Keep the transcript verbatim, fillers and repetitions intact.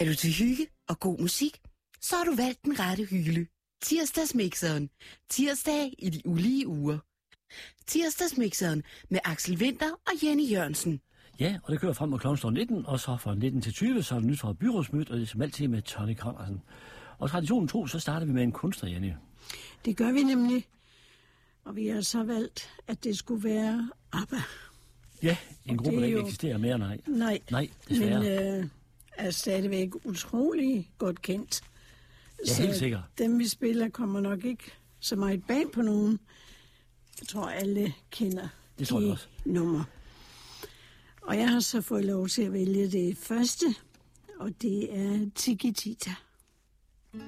Er du til hygge og god musik, så har du valgt den rette hylde. Tirsdagsmixeren. Tirsdag i de ulige uger. Tirsdagsmixeren med Axel Winter og Jenny Jørgensen. Ja, og det kører frem mod klokken nitten, og så fra nitten til tyve, så er det nyt fra byrådsmødet, og det er som altid med Tony Conradsen. Og traditionen tro, så starter vi med en kunstner, Jenny. Det gør vi nemlig. Og vi har så valgt, at det skulle være ABBA. Ja, en gruppe, der ikke jo... eksisterer mere, nej. Nej, nej desværre. Men øh, er stadigvæk utrolig godt kendt. Ja, helt sikkert. Dem, vi spiller, kommer nok ikke så meget bag på nogen. Jeg tror, alle kender det tror de jeg også. nummer. Og jeg har så fået lov til at vælge det første, og det er Tiki Tita.